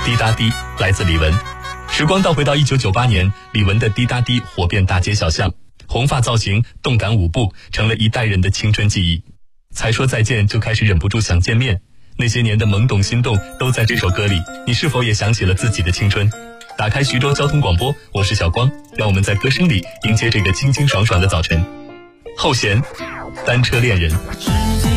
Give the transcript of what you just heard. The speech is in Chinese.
滴答滴来自李玟。时光倒回到1998年，李玟的滴答滴火遍大街小巷，红发造型、动感舞步成了一代人的青春记忆。才说再见就开始忍不住想见面，那些年的懵懂心动都在这首歌里。你是否也想起了自己的青春？打开徐州交通广播，我是小光，让我们在歌声里迎接这个清清爽爽的早晨。后弦，单车恋人。